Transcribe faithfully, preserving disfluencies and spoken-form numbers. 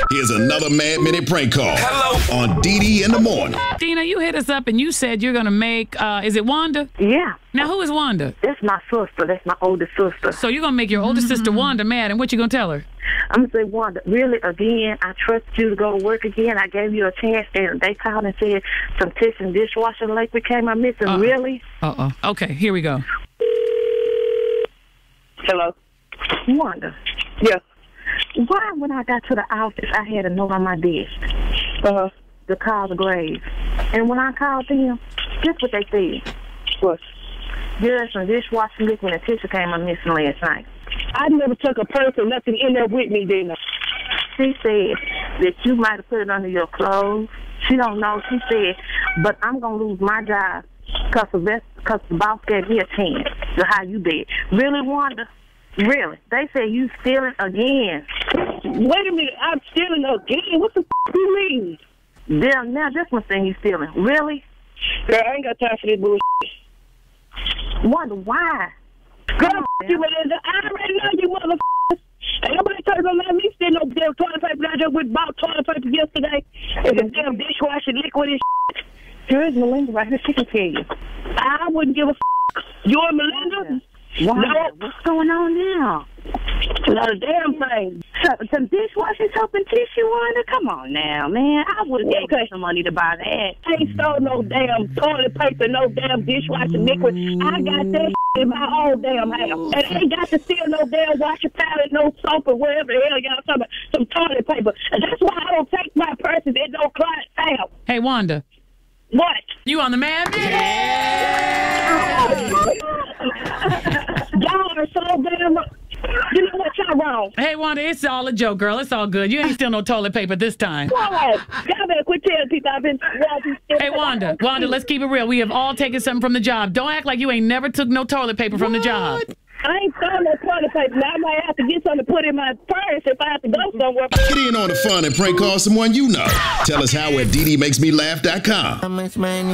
Here's another Mad Minute prank call. Hello. On Dee Dee in the morning. Dina, you hit us up and you said you're going to make, uh, is it Wanda? Yeah. Now, who is Wanda? That's my sister. That's my older sister. So you're going to make your older sister Wanda mad, and what you going to tell her? I'm going to say, Wanda, really, again, I trust you to go to work again. I gave you a chance, and they called and said some kitchen dishwasher lake became my missing. Uh-uh. Really? Uh-oh. Okay, here we go. Hello? Wanda. Yeah. Why, when I got to the office, I had a note on my desk Uh-huh. to call the Graves. And when I called them, guess what they said? What? There's some dishwashing liquid and tissue came up missing last night. I never took a purse or nothing in there with me, Dina. She said that you might have put it under your clothes. She don't know. She said, but I'm going to lose my job because the, cause the boss gave me a chance to how you did. Really, Wanda? Really? They say you stealing again. Wait a minute. I'm stealing again? What the f*** you mean? Damn, now this one saying you stealing. Really? Girl, I ain't got time for this bullshit. Wanda, why? Girl, f*** you, Melinda. I already know you motherfuckers. Ain't nobody talking about me stealing no damn toilet paper. I just went and bought toilet paper yesterday. And the damn dishwasher liquid and shit. Here's Melinda right here. She can tell you. I wouldn't give a f***. You and Melinda? Wanda, No. what's going on now? Not a damn thing. Some, some dishwashing soap and tissue, Wanda? Come on now, man. I would have gave Okay. you some money to buy that. I ain't stole no damn toilet paper, no damn dishwasher liquid. I got that in my own damn house. And I ain't got to steal no damn washer palette, no soap, or whatever the hell y'all talking about, some toilet paper. And that's why I don't take my purses at no client's house. Hey, Wanda, What? you on the Mad Minute? Y'all are so damn... You know what? Y'all wrong. Hey, Wanda, it's all a joke, girl. It's all good. You ain't steal no toilet paper this time. What? Y'all better quit telling people I've been... Hey, Wanda, Wanda, let's keep it real. We have all taken something from the job. Don't act like you ain't never took no toilet paper from the job. I ain't throwing no toilet paper. Now I might have to get something to put in my purse if I have to go somewhere. Get in on the fun and prank call someone you know. Tell us how at Dee Dee Makes Me Laugh dot com.